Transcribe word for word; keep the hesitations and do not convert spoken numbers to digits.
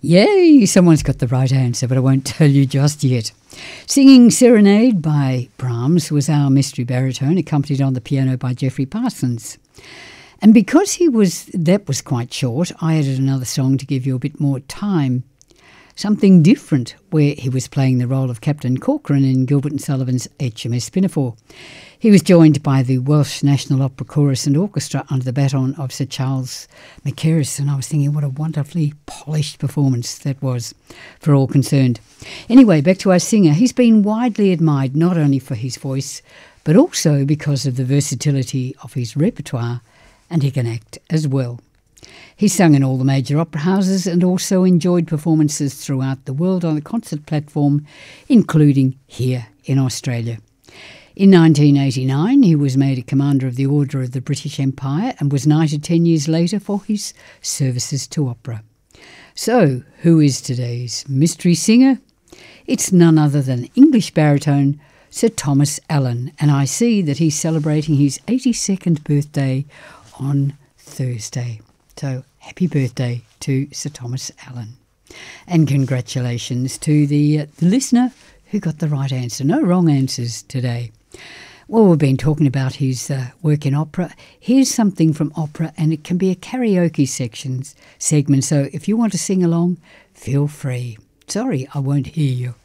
Yay, someone's got the right answer, but I won't tell you just yet. Singing Serenade by Brahms was our mystery baritone, accompanied on the piano by Geoffrey Parsons. And because he was that was quite short, I added another song to give you a bit more time. Something different, where he was playing the role of Captain Corcoran in Gilbert and Sullivan's H M S Pinafore. He was joined by the Welsh National Opera Chorus and Orchestra under the baton of Sir Charles Mackerras, and I was thinking what a wonderfully polished performance that was for all concerned. Anyway, back to our singer. He's been widely admired not only for his voice, but also because of the versatility of his repertoire, and he can act as well. He's sung in all the major opera houses and also enjoyed performances throughout the world on the concert platform, including here in Australia. In nineteen eighty-nine, he was made a Commander of the Order of the British Empire and was knighted ten years later for his services to opera. So, who is today's mystery singer? It's none other than English baritone Sir Thomas Allen, and I see that he's celebrating his eighty-second birthday on Thursday. So, happy birthday to Sir Thomas Allen. And congratulations to the, uh, the listener who got the right answer. No wrong answers today. Well, we've been talking about his uh, work in opera. Here's something from opera, and it can be a karaoke sections segment. So if you want to sing along, feel free. Sorry, I won't hear you.